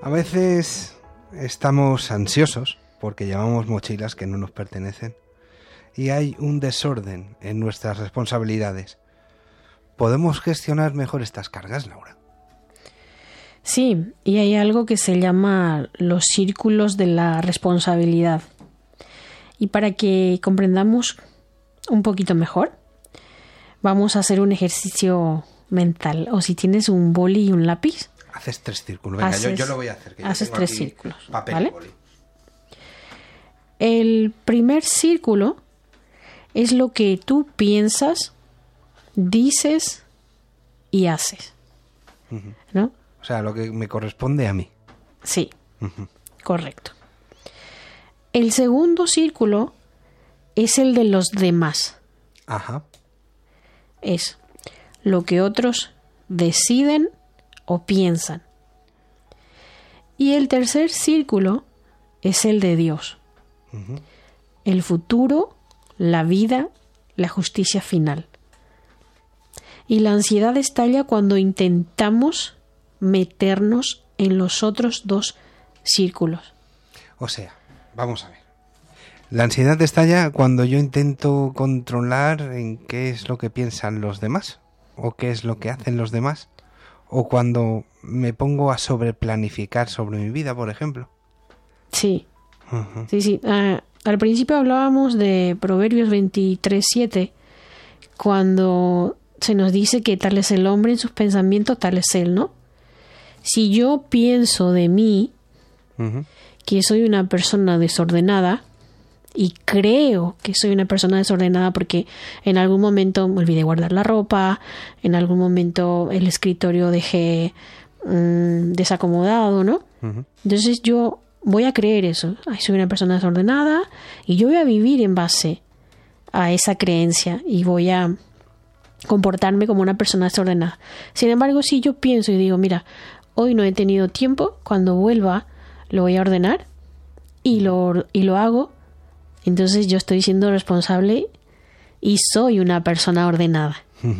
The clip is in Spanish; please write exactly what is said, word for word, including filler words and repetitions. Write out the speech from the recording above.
A veces estamos ansiosos porque llevamos mochilas que no nos pertenecen y hay un desorden en nuestras responsabilidades. ¿Podemos gestionar mejor estas cargas, Laura? Sí, y hay algo que se llama los círculos de la responsabilidad. Y para que comprendamos un poquito mejor, vamos a hacer un ejercicio mental. O si tienes un boli y un lápiz. Haces tres círculos. Venga, haces, yo, yo lo voy a hacer. Que yo haces tengo tres aquí círculos. Papel ¿vale? y boli. El primer círculo es lo que tú piensas, dices y haces. Uh-huh. ¿No? O sea, lo que me corresponde a mí. Sí, uh-huh. Correcto. El segundo círculo es el de los demás. Ajá. Es lo que otros deciden o piensan. Y el tercer círculo es el de Dios. Uh-huh. El futuro, la vida, la justicia final. Y la ansiedad estalla cuando intentamos meternos en los otros dos círculos. O sea, vamos a ver. La ansiedad estalla cuando yo intento controlar en qué es lo que piensan los demás o qué es lo que hacen los demás, o cuando me pongo a sobreplanificar sobre mi vida, por ejemplo. Sí, uh-huh. sí, sí. Uh, al principio hablábamos de Proverbios veintitrés siete, cuando se nos dice que tal es el hombre en sus pensamientos, tal es él, ¿no? Si yo pienso de mí uh-huh. que soy una persona desordenada, y creo que soy una persona desordenada porque en algún momento me olvidé guardar la ropa, en algún momento el escritorio dejé mmm, desacomodado, ¿no? Uh-huh. Entonces yo voy a creer eso. Ay, soy una persona desordenada y yo voy a vivir en base a esa creencia y voy a comportarme como una persona desordenada. Sin embargo, si yo pienso y digo, mira, hoy no he tenido tiempo, cuando vuelva lo voy a ordenar y lo, y lo hago, entonces yo estoy siendo responsable y soy una persona ordenada.